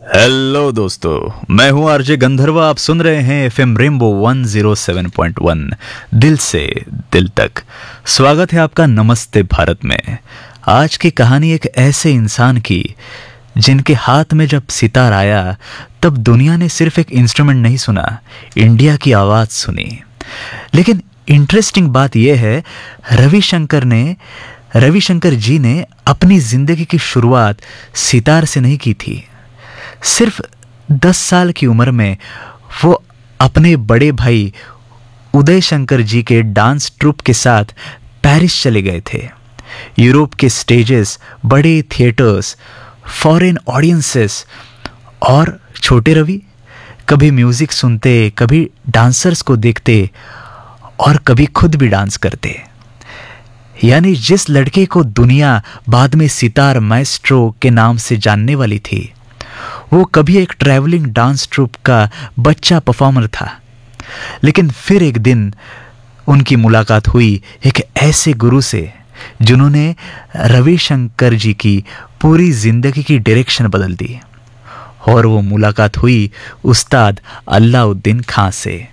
Hello दोस्तों, मैं हूं आरजे गंधर्वा। आप सुन रहे हैं एफएम रेनबो 107.1 दिल से दिल तक। स्वागत है आपका नमस्ते भारत में। आज की कहानी एक ऐसे इंसान की जिनके हाथ में जब सितार आया तब दुनिया ने सिर्फ एक इंस्ट्रूमेंट नहीं सुना, इंडिया की आवाज सुनी। लेकिन इंटरेस्टिंग बात यह है, रविशंकर जी ने अपनी जिंदगी की शुरुआत सितार से नहीं की थी। सिर्फ 10 साल की उम्र में वो अपने बड़े भाई उदय शंकर जी के डांस ट्रूप के साथ पेरिस चले गए थे। यूरोप के स्टेजेस, बड़े थिएटर्स, फॉरेन ऑडियंसेस, और छोटे रवि कभी म्यूजिक सुनते, कभी डांसर्स को देखते और कभी खुद भी डांस करते। यानी जिस लड़के को दुनिया बाद में सितार माएस्ट्रो के नाम से जानने वाली थी, वो कभी एक ट्रैवलिंग डांस ट्रूप का बच्चा परफॉर्मर था। लेकिन फिर एक दिन उनकी मुलाकात हुई एक ऐसे गुरु से जिन्होंने रविशंकर जी की पूरी जिंदगी की डायरेक्शन बदल दी। और वो मुलाकात हुई उस्ताद अल्लाउद्दीन खां से।